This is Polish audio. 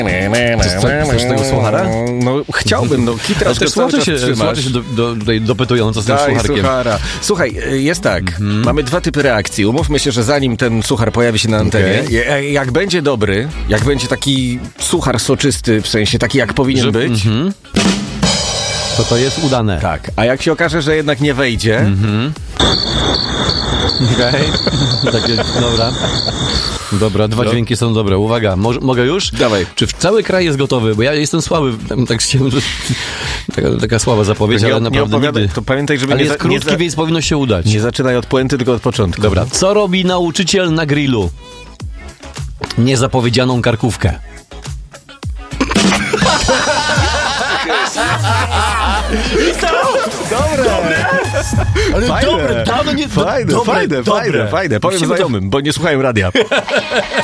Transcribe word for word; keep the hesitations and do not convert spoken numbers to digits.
Chcesz tego suchara? No chciałbym, no kitra też słuchacze się, słuchacze się do, do, tutaj dopytują, co z tym Daj sucharkiem. suchara. Słuchaj, jest tak, mhm. mamy dwa typy reakcji. Umówmy się, że zanim ten suchar pojawi się na antenie, okay. jak będzie dobry, jak będzie taki suchar soczysty, w sensie taki jak powinien że, być, mhm. to to jest udane. Tak, a jak się okaże, że jednak nie wejdzie... Mhm. Okej, okay. Takie, dobra. Dobra, dwa no. dźwięki są dobre. Uwaga, Mo- mogę już? Dawaj. Czy cały kraj jest gotowy? Bo ja jestem słaby, tak chciałem, taka, taka słaba zapowiedź, nie, ale naprawdę nie nigdy. To pamiętaj, żeby ale nie jest za, krótki, nie za, więc powinno się udać. Nie zaczynaj od puenty, tylko od początku. Dobra, co robi nauczyciel na grillu? Niezapowiedzianą karkówkę. Dobre! Dobre! Ale fajne, dobre, dawno nie... Fajne, dobre, fajne, dobre. fajne, fajne. Powiem znajomym, bo nie słuchają radia.